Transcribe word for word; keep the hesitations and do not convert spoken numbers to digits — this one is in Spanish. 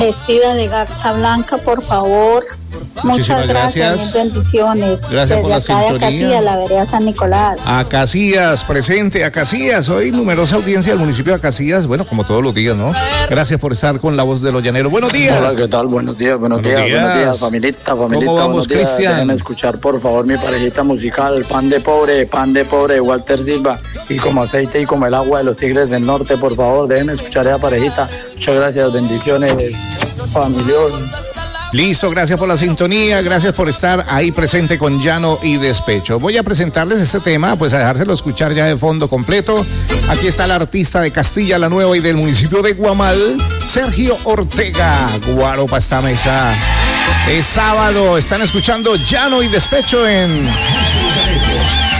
Vestida de garza blanca, por favor. Muchas gracias, gracias. Mis bendiciones. Gracias desde por la acá sintonía. de Acacías, la vereda San Nicolás. Acacías, presente, Acacías. Hoy numerosa audiencia del municipio de Acacías, bueno, como todos los días, ¿no? Gracias por estar con la voz de los llaneros. Buenos días. Hola, ¿qué tal? Buenos días, buenos, buenos días, días, buenos días, familita, familita. ¿Cómo vamos, Cristian? Déjenme escuchar, por favor, mi parejita musical, Pan de Pobre, Pan de Pobre, Walter Silva, y como aceite y como el agua de los Tigres del Norte, por favor, déjenme escuchar a esa parejita. Muchas gracias, bendiciones, familión. Listo, gracias por la sintonía, gracias por estar ahí presente con Llano y Despecho. Voy a presentarles este tema, pues a dejárselo escuchar ya de fondo completo. Aquí está el artista de Castilla la Nueva y del municipio de Guamal, Sergio Ortega. Guaro pa' esta mesa. Es sábado, están escuchando Llano y Despecho en...